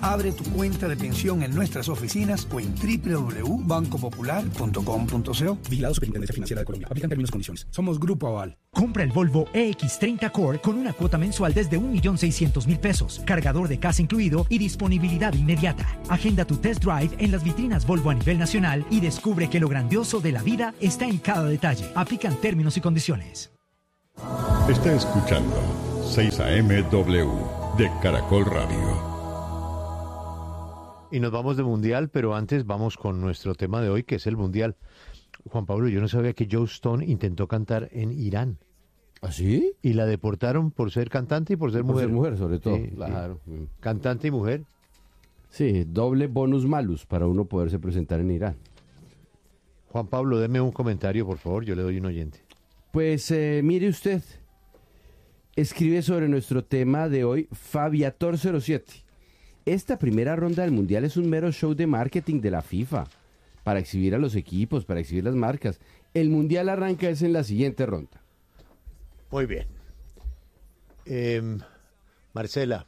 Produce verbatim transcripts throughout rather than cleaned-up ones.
Abre tu cuenta de pensión en nuestras oficinas o en doble u doble u doble u punto banco popular punto com punto co. Vigilado Superintendencia Financiera de Colombia. Aplican términos y condiciones. Somos Grupo Aval. Compra el Volvo E X treinta Core con una cuota mensual desde un millón seiscientos mil pesos, cargador de casa incluido y disponibilidad inmediata. Agenda tu test drive en las vitrinas Volvo a nivel nacional y descubre que lo grandioso de la vida está en cada detalle. Aplican términos y condiciones. Está escuchando seis A M W de Caracol Radio. Y nos vamos de Mundial, pero antes vamos con nuestro tema de hoy, que es el Mundial. Juan Pablo, yo no sabía que Joe Stone intentó cantar en Irán. ¿Ah, sí? Y la deportaron por ser cantante y por ser por mujer. Por ser mujer, sobre todo, sí, claro. Sí. Cantante y mujer. Sí, doble bonus malus para uno poderse presentar en Irán. Juan Pablo, deme un comentario, por favor, yo le doy un oyente. Pues eh, mire usted, escribe sobre nuestro tema de hoy Fabiator cero siete. Esta primera ronda del Mundial es un mero show de marketing de la FIFA, para exhibir a los equipos, para exhibir las marcas. El Mundial arranca es en la siguiente ronda. Muy bien. Eh, Marcela,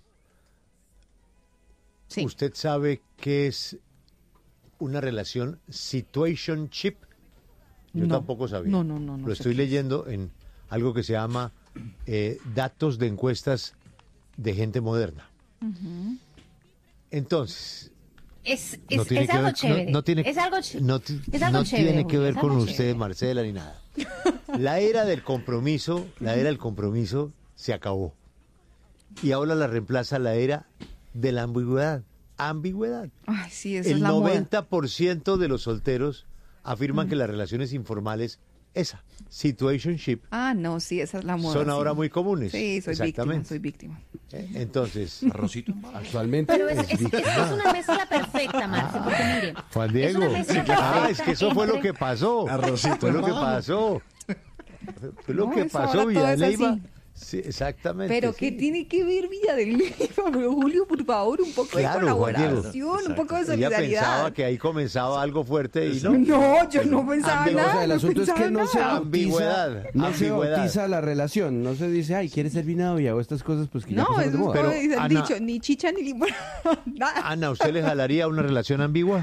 sí. ¿Usted sabe qué es una relación situationship? Yo no, tampoco sabía. No, no, no. no Lo estoy leyendo en algo que se llama eh, datos de encuestas de gente moderna. Uh-huh. Entonces, es, es, no tiene es que algo ver, chévere. No, no tiene, es algo, ch- no, es algo no chévere, tiene que ver con usted, chévere. Marcela, ni nada. La era del compromiso, la era del compromiso se acabó. Y ahora la reemplaza la era de la ambigüedad. Ambigüedad. Ay, sí, esa El es la noventa por ciento moda. De los solteros afirman mm. que las relaciones informales, esa, situationship. Ah, no, sí, esa es la moda. Son ahora sí. muy comunes. Sí, soy víctima, soy víctima. Entonces, Arrocito, actualmente Pero es, es, es, es una mezcla perfecta, Marce, porque mire. Juan Diego, es sí, ah, es que eso entre... fue lo que pasó. Arrocito, fue lo que pasó. Fue lo no, que pasó, Villaleiva. Sí, exactamente. Pero sí. ¿qué tiene que ver Villa del Leyva? Julio, por favor, un poco claro, de colaboración, un poco de solidaridad. Ella pensaba que ahí comenzaba algo fuerte y no. No, yo no pensaba Ambi- nada. O sea, el asunto es que no se bautiza, ambigüedad, no ambigüedad. se bautiza la relación, no se dice, ay, ¿quieres ser mi novia? O estas cosas, pues que ya no, pasaron de moda. Pero, Pero, han dicho, ni chicha ni limón, nada. Ana, ¿usted le jalaría una relación ambigua?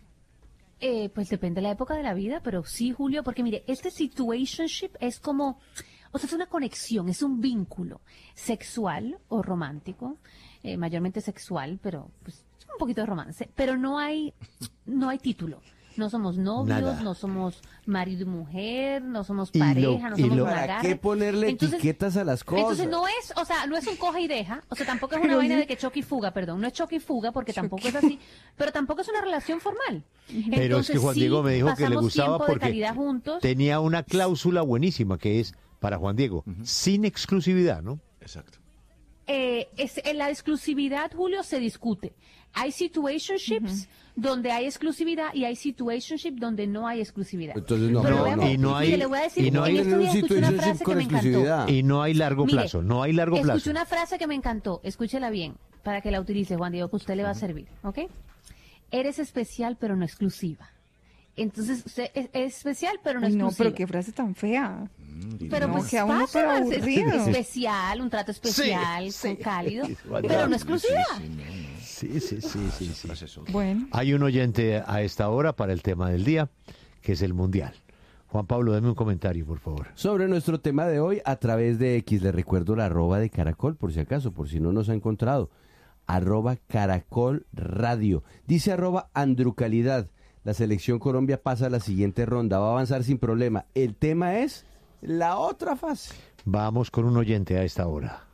Eh, pues depende de la época de la vida, pero sí, Julio, porque mire, este situationship es como... O sea, es una conexión, es un vínculo sexual o romántico, eh, mayormente sexual, pero pues un poquito de romance. Pero no hay, no hay título. No somos novios, Nada. no somos marido y mujer, no somos pareja, no somos ¿Para agarre. qué ponerle entonces, etiquetas a las cosas? Entonces no es, o sea, no es un coge y deja, o sea, tampoco es una vaina de que choque y fuga, perdón, no es choque y fuga porque choque. Tampoco es así, pero tampoco es una relación formal. Entonces, pero es que Juan Diego me dijo que le gustaba porque juntos. tenía una cláusula buenísima que es para Juan Diego, uh-huh. sin exclusividad, ¿no? Exacto. Eh, es, en la exclusividad, Julio, se discute. Hay situationships uh-huh. donde hay exclusividad y hay situationships donde no hay exclusividad. Entonces no, Pero no, veamos, no. Y no hay, mire, le voy a decir, y no hay un situationship con exclusividad. Y no hay largo mire, plazo, no hay largo plazo. Escuché una frase que me encantó, escúchela bien, para que la utilice, Juan Diego, que a usted le va a servir, ¿ok? Eres especial, pero no exclusiva. Entonces, usted es, es especial, pero no Ay, exclusiva. no, pero qué frase tan fea. Pero no, pues que a uno pasa, para aburrido. especial, un trato especial, sí, con sí. cálido, pero no exclusiva. Sí, sí, sí, sí, sí. Bueno. Hay un oyente a esta hora para el tema del día, que es el Mundial. Juan Pablo, dame un comentario, por favor. Sobre nuestro tema de hoy, a través de X, le recuerdo la arroba de Caracol, por si acaso, por si no nos ha encontrado. Arroba Caracol Radio. Dice arroba Andrucalidad. La selección Colombia pasa a la siguiente ronda, va a avanzar sin problema. El tema es la otra fase. Vamos con un oyente a esta hora.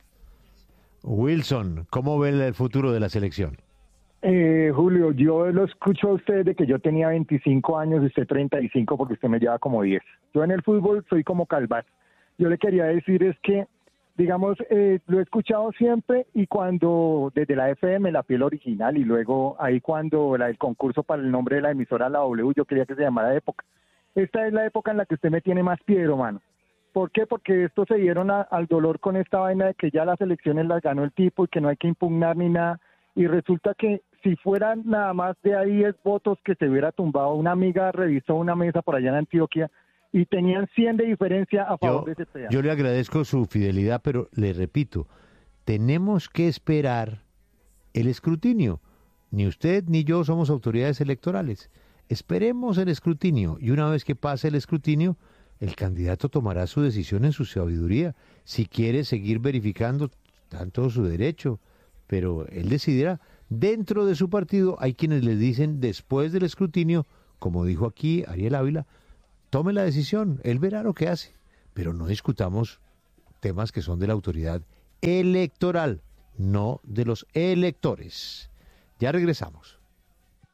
Wilson, ¿cómo ve el futuro de la selección? Eh, Julio, yo lo escucho a usted de que yo tenía veinticinco años y usted treinta y cinco porque usted me lleva como diez. Yo en el fútbol soy como Calvat. Yo le quería decir es que, digamos, eh, lo he escuchado siempre y cuando, desde la F M, la piel original, y luego ahí cuando la, el concurso para el nombre de la emisora, la W, yo quería que se llamara Época. Esta es la época en la que usted me tiene más piedro, mano. ¿Por qué? Porque estos se dieron a, al dolor con esta vaina de que ya las elecciones las ganó el tipo y que no hay que impugnar ni nada. Y resulta que si fueran nada más de ahí diez votos que se hubiera tumbado, una amiga revisó una mesa por allá en Antioquia y tenían cien de diferencia a favor yo, de ese pedazo. Yo le agradezco su fidelidad, pero le repito, tenemos que esperar el escrutinio. Ni usted ni yo somos autoridades electorales. Esperemos el escrutinio y una vez que pase el escrutinio, el candidato tomará su decisión en su sabiduría. Si quiere seguir verificando, está en todo su derecho, pero él decidirá. Dentro de su partido hay quienes le dicen después del escrutinio, como dijo aquí Ariel Ávila, tome la decisión, él verá lo que hace, pero no discutamos temas que son de la autoridad electoral, no de los electores. Ya regresamos.